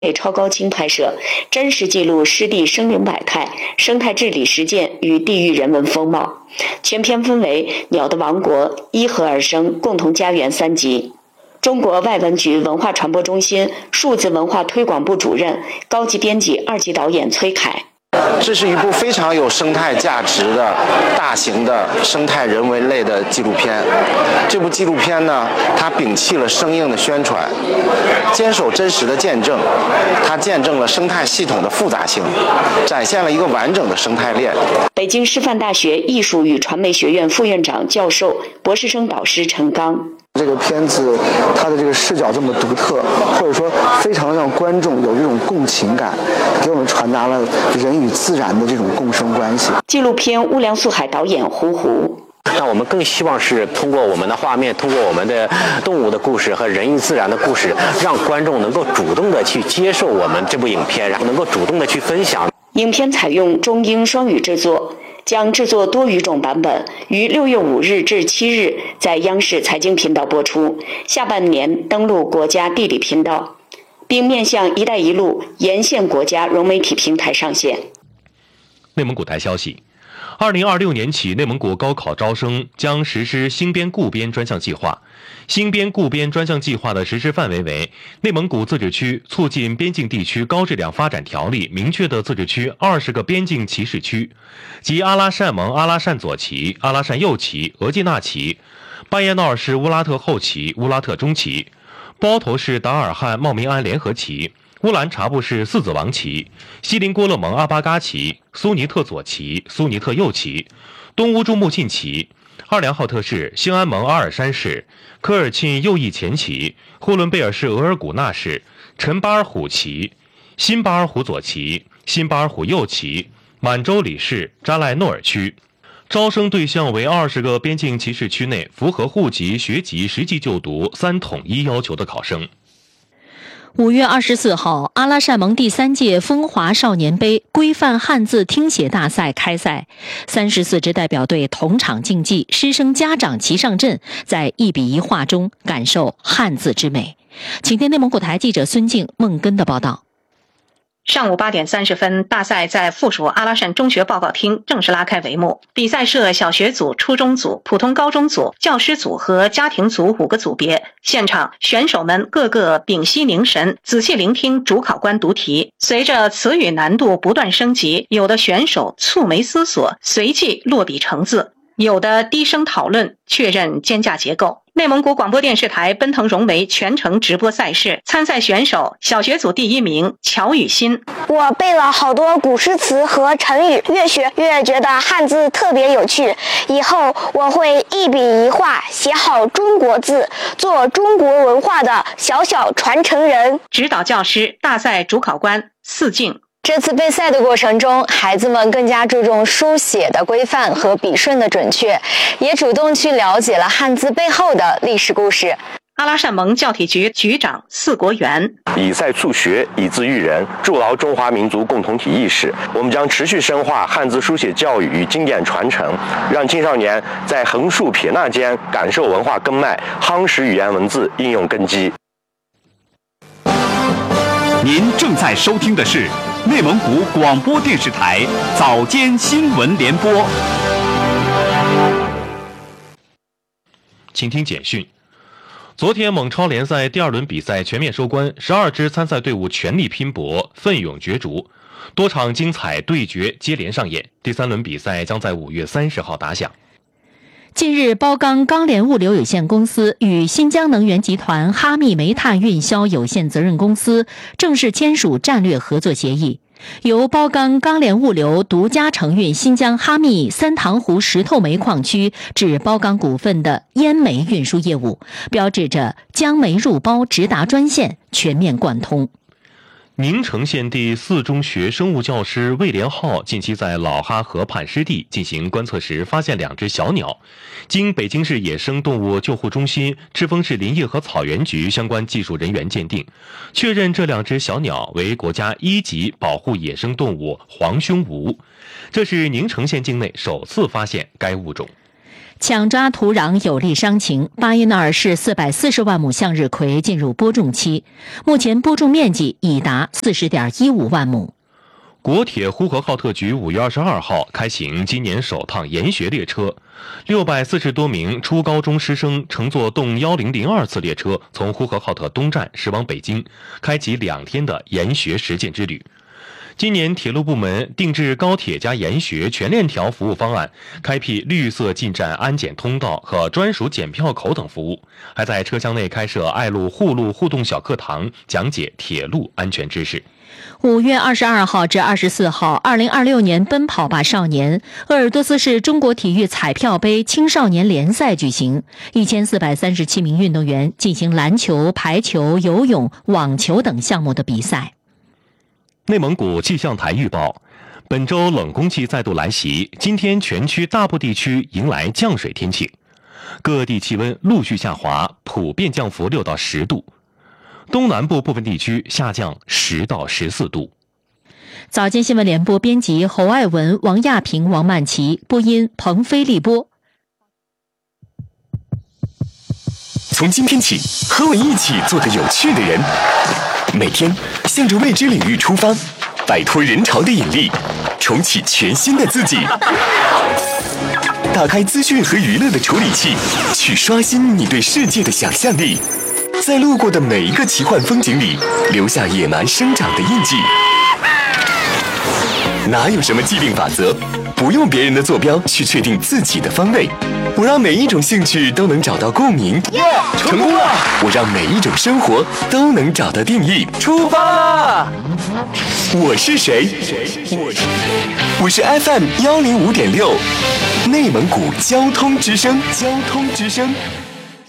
超高清拍摄，真实记录湿地生灵百态、生态治理实践与地域人文风貌。全片分为《鸟的王国》、《依河而生》、《共同家园》3集。中国外文局文化传播中心数字文化推广部主任、高级编辑2级导演崔凯。 这是一部非常有生态价值的大型的生态人文类的纪录片。这部纪录片呢，它摒弃了生硬的宣传，坚守真实的见证，它见证了生态系统的复杂性，展现了一个完整的生态链。 北京师范大学艺术与传媒学院副院长、教授、博士生导师陈刚。 这个片子它的这个视角这么独特，或者说非常让观众有这种共情感，给我们传达了人与自然的这种共生关系。 纪录片《乌梁素海》导演胡胡。 那我们更希望是通过我们的画面，通过我们的动物的故事和人与自然的故事，让观众能够主动的去接受我们这部影片，然后能够主动的去分享。 影片采用中英双语制作，将制作多语种版本，于6月5日至7日在央视财经频道播出，下半年登陆国家地理频道，并面向“一带一路”沿线国家融媒体平台上线。 内蒙古台消息，2026年起，内蒙古高考招生将实施新编固编专项计划。新编固编专项计划的实施范围为内蒙古自治区促进边境地区高质量发展条例明确的自治区20个边境旗示区，即阿拉善盟阿拉善左旗、阿拉善右旗、额济纳旗、巴彦淖尔市乌拉特后旗、乌拉特中旗、包头市达尔汉茂明安联合旗、乌兰察布市四子王旗、锡林郭勒盟阿巴嘎旗、苏尼特左旗、苏尼特右旗、东乌珠穆沁旗、二良浩特市兴安盟阿尔山市、科尔沁右翼前旗、呼伦贝尔市额尔古纳市、陈巴尔虎旗、新巴尔虎左旗、新巴尔虎右旗、满洲里市扎赖诺尔区。招生对象为20个边境旗示区内符合户籍、学籍、实际就读3统一要求的考生。 5月24号，阿拉善盟第3届风华少年杯规范汉字听写大赛开赛，34支代表队同场竞技，师生家长齐上阵，在1比1画中感受汉字之美。请听内蒙古台记者孙静、孟根的报道。 上午8点30分，大赛在附属阿拉善中学报告厅正式拉开帷幕。比赛设小学组、初中组、普通高中组、教师组和家庭组5个组别。现场选手们个个屏息凝神，仔细聆听主考官读题。随着词语难度不断升级，有的选手蹙眉思索，随即落笔成字；有的低声讨论，确认间架结构。内蒙古广播电视台奔腾融媒全程直播赛事，参赛选手小学组第1名乔雨欣。 我背了好多古诗词和成语，越学越觉得汉字特别有趣，以后我会1笔1画写好中国字，做中国文化的小小传承人。 指导教师、大赛主考官四静。 这次备赛的过程中，孩子们更加注重书写的规范和笔顺的准确，也主动去了解了汉字背后的历史故事。 阿拉善盟教体局局长四国元： 以赛促学，以字育人，筑牢中华民族共同体意识。我们将持续深化汉字书写教育与经典传承，让青少年在横竖撇捺间感受文化根脉，夯实语言文字应用根基。 您正在收听的是内蒙古广播电视台早间新闻联播。 请听简讯。昨天蒙超联赛第2轮比赛全面收官，12支参赛队伍全力拼搏，奋勇角逐，多场精彩对决接连上演。第3轮比赛将在5月30号打响。 近日，包钢钢联物流有限公司与新疆能源集团哈密煤炭运销有限责任公司正式签署战略合作协议，由包钢钢联物流独家承运新疆哈密三塘湖石头煤矿区至包钢股份的烟煤运输业务，标志着将煤入包直达专线全面贯通。 宁城县第4中学生物教师魏连浩近期在老哈河畔湿地进行观测时发现2只小鸟，经北京市野生动物救护中心、赤峰市林业和草原局相关技术人员鉴定，确认这2只小鸟为国家1级保护野生动物黄胸鹜，这是宁城县境内首次发现该物种。 抢抓土壤有利商情，巴依纳尔市440万亩向日葵进入播种期，目前播种面积已达40.15万亩。 国铁呼和浩特局5月22号开行今年首趟研学列车，640多名初高中师生乘坐动1002次列车从呼和浩特东站驶往北京，开启2天的研学实践之旅。今年铁路部门定制高铁加研学全链条服务方案，开辟绿色进站安检通道和专属检票口等服务，还在车厢内开设爱路护路互动小课堂，讲解铁路安全知识。 5月22号至24号，2026年奔跑吧少年鄂尔多斯市中国体育彩票杯青少年联赛举行，1437名运动员进行篮球、排球、游泳、网球等项目的比赛。 内蒙古气象台预报，本周冷空气再度来袭，今天全区大部地区迎来降水天气，各地气温陆续下滑，普遍降幅6到10度，东南部部分地区下降10到14度。 早间新闻联播编辑侯爱文、王亚平、王曼琪，播音彭飞利播。 从今天起，和我一起做个有趣的人，每天向着未知领域出发，摆脱人潮的引力，重启全新的自己。打开资讯和娱乐的处理器，去刷新你对世界的想象力，在路过的每一个奇幻风景里留下野蛮生长的印记。哪有什么既定法则，不用别人的坐标去确定自己的方位。我让每一种兴趣都能找到共鸣，成功了！我让每一种生活都能找到定义，出发啦！我是谁？我是 FM105.6，内蒙古交通之声，交通之声。